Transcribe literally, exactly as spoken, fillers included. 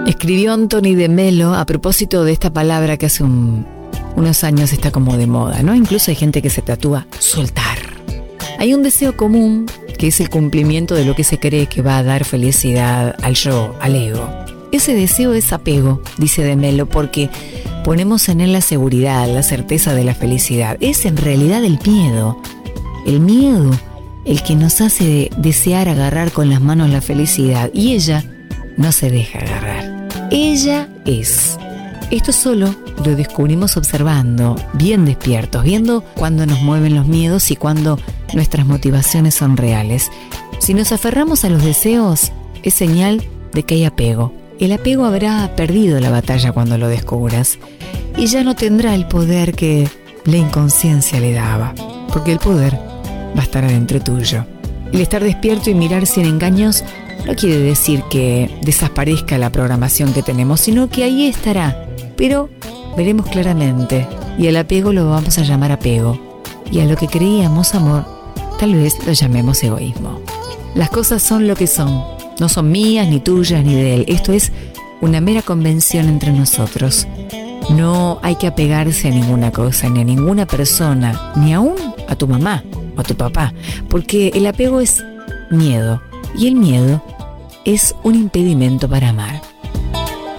Escribió Anthony de Melo a propósito de esta palabra que hace un, unos años está como de moda, ¿no? Incluso hay gente que se tatúa soltar. Hay un deseo común que es el cumplimiento de lo que se cree que va a dar felicidad al yo, al ego. Ese deseo es apego, dice de Melo, porque ponemos en él la seguridad, la certeza de la felicidad. Es en realidad el miedo. El miedo el que nos hace desear agarrar con las manos la felicidad, y ella no se deja agarrar. Ella es. Esto solo lo descubrimos observando, bien despiertos, viendo cuándo nos mueven los miedos y cuándo nuestras motivaciones son reales. Si nos aferramos a los deseos, es señal de que hay apego. El apego habrá perdido la batalla cuando lo descubras y ya no tendrá el poder que la inconsciencia le daba, porque el poder va a estar adentro tuyo. El estar despierto y mirar sin engaños no quiere decir que desaparezca la programación que tenemos, sino que ahí estará, pero veremos claramente, y al apego lo vamos a llamar apego, y a lo que creíamos amor, tal vez lo llamemos egoísmo. Las cosas son lo que son, no son mías, ni tuyas, ni de él. Esto es una mera convención entre nosotros. No hay que apegarse a ninguna cosa, ni a ninguna persona, ni aún a tu mamá o a tu papá, porque el apego es miedo, y el miedo es un impedimento para amar.